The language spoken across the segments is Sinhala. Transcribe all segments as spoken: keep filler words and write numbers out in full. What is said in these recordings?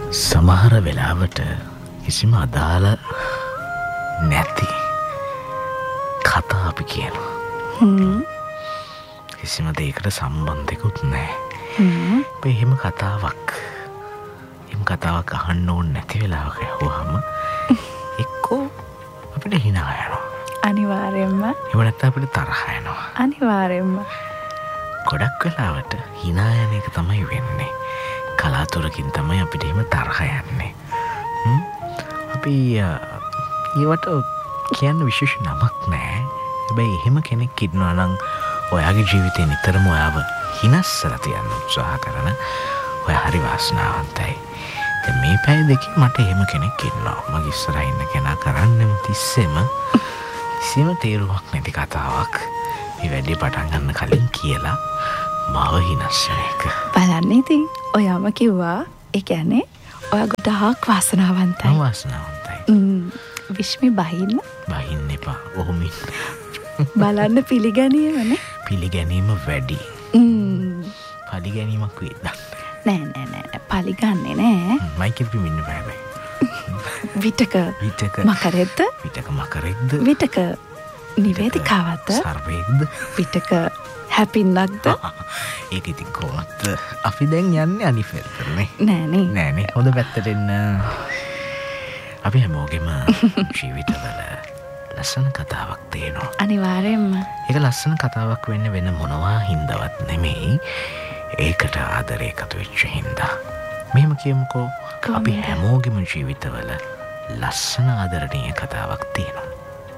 සමහර වෙලාවට කිසිම අදාළ නැති කතා අපි කියනවා. හ්ම්. කිසිම දෙයකට සම්බන්ධයකුත් නැහැ. හ්ම්. අපි එහෙම කතාවක් එහෙම කතාවක් අහන්න ඕනේ නැති වෙලාවක ඇහුවාම එක්කෝ අපිට හිනා යනවා. අනිවාර්යෙන්ම. එහෙම නැත්නම් අපිට තරහ යනවා. අනිවාර්යෙන්ම. ගොඩක් වෙලාවට හිනා යන එක තමයි වෙන්නේ. කලාතුරකින් තමයි අපිට එහෙම තරහ යන්නේ. හ්ම්. අපි ඒවට කියන්න විශේෂ නමක් නැහැ. හැබැයි එහෙම කෙනෙක් ඉන්නවා නම් ඔයාගේ ජීවිතේ නිතරම ඔයාව හිනස්සලා තියන්න උත්සාහ කරන ඔයා හරි වාසනාවන්තයි. දැන් මේ පැය දෙකේ මට එහෙම කෙනෙක් ඉන්නවා. මගේ ඉස්සරහා ඉන්න කෙනා කරන්නෙම තිස්සෙම කිසිම තේරුමක් නැති කතාවක් මේ වැඩේ පටන් ගන්න කලින් කියලා මාව හිනස්සන එක. බලන්න ඉතින් ඔයාම කිව්වා ඒ කියන්නේ ඔයා ගොඩාක් වාසනාවන්තයි. මම වාසනාවන්තයි. ම් විශ්මි බහින්න බහින්න එපා. ඔහොම ඉන්න. බලන්න පිළිගැනීමනේ. පිළිගැනීම වැඩි. ම් පරිගැනීමක් වෙන්න. නෑ නෑ නෑ පරිගන්නේ නෑ. මයිකල් පිමින්න බෑ. විතක විතක මකරෙද්ද? විතක මකරෙක්ද? විතක නිවේදිකාවක්ද? සර්වයෙක්ද? විතක හැපින්නක්ද? ඒක ඉතින් කොහොමද? අපි දැන් යන්නේ අනිත් පැත්තටනේ. නෑනේ. නෑනේ. හොඳ පැත්තට එන්න. අපි හැමෝගෙම ජීවිතවල ලස්සන කතාවක් තියෙනවා. අනිවාර්යෙන්ම. ඒක ලස්සන කතාවක් වෙන්න වෙන මොනවා හින්දාවත් නෙමෙයි. ඒකට ආදරේ එකතු වෙච්ච හින්දා. මෙහෙම කියමුකෝ අපි හැමෝගෙම ජීවිතවල ලස්සන ආදරණීය කතාවක් තියෙනවා.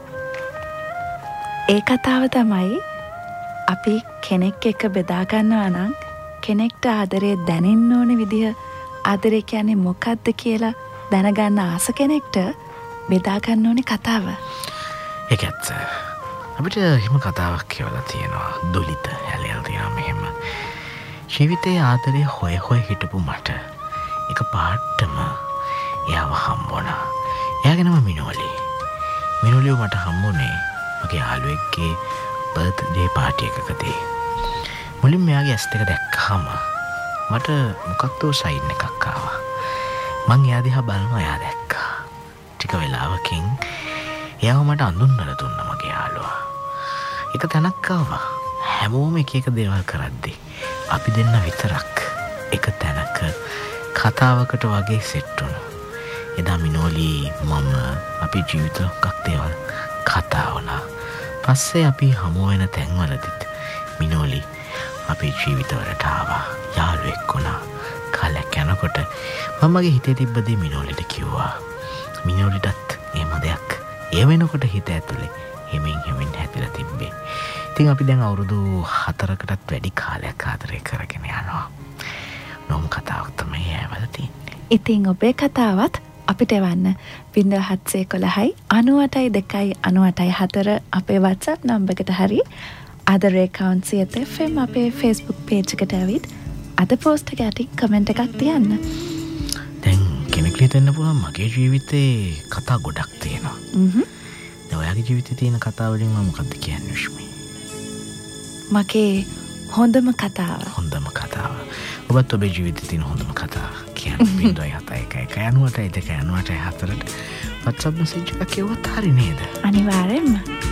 ඒ කතාව තමයි අපි කෙනෙක් එක්ක බෙදා ගන්නවා නම් කෙනෙක්ට ආදරේ දැනෙන්න ඕන විදිහ ආදරේ කියන්නේ මොකක්ද කියලා දැනගන්න ආස කෙනෙක්ට බෙදා ගන්න ඕනේ කතාව. ඒක ඇත්ත. අපිට එහෙම කතාවක් කියවලා තියෙනවා. දුලිත හැලෙල් තියෙනවා මෙහෙම. ජීවිතයේ ආදරේ හොය හොය හිටපු මට එක පාටම එයාව හම්බුණා. එයාගේ නම මිනෝලි. මිනෝලිව මට හම්බුනේ මගේ යාළුවෙක්ගේ බර්ත්ඩේ පාටි එකකදී. මුලින්ම එයාගේ ඇස් දෙක දැක්කහම මට මොකක්ද සයින් එකක් ආවා. මං එයා දිහා බලනවා එයා දැක්කා. ටික වෙලාවකින් එයාව මට අඳුන්වලා දුන්නා මගේ යාළුවා. එක තැනක් ආවා. හැමෝම එක එක දේවල් කරද්දි අපි දෙන්න විතරක් එක තැනක කතාවකට වගේ සෙට් වුණා. එදා මිනෝලි මම අපි ජීවිත මොකක් දේවල් කතා වුණා. පස්සේ අපි හමු වෙන තැන්වලදීත් මිනෝලි අපේ ජීවිතවලට ආවා. යාළුවෙක් වුණා. කාලයක් යනකොට මම මගේ හිතේ තිබ්බ දේ මිනෝලිට කිව්වා. මිනෝලිටත් එහෙම දෙයක් ඒ වෙනකොට හිත ඇතුලේ හිමින් හිමින් හැදිලා තිබ්බේ. ඉතින් අපි දැන් අවුරුදු හතරකටත් වැඩි කාලයක් ආදරය කරගෙන යනවා. නොම කතාවක් තමයි ඇවල තියෙන්නේ. ඉතින් ඔබේ කතාවත් අපිට එවන්න ශූන්‍ය හත්සිය එකොළහයි අනූඅටයි දෙකයි අනූඅටයි හතර අපේ WhatsApp නම්බරකට හරි ආදරේ කවුන්සියත් එෆ් එම් අපේ Facebook page එකට ඇවිත් අද පෝස්ට් එක යටින් කමෙන්ට් එකක් තියන්න. දැන් කෙනෙක් හිතන්න පුළුවන් මගේ ජීවිතේ කතා ගොඩක් තියෙනවා. හ්ම්. දැන් ඔයාගේ ජීවිතේ තියෙන කතා වලින් මම මොකක්ද කියන්නේ විශ්මි? මගේ හොඳම කතාව. හොඳම කතාව. ඔබත් ඔබේ ජීවිතේ තියෙන හොඳම කතාව කියන්න බින්දුවයි හතයි එකයි එකයි අනූඅටයි දෙකයි අනූඅටයි හතරට WhatsApp message එකක් එවුවත් හරි නේද? අනිවාර්යෙන්ම.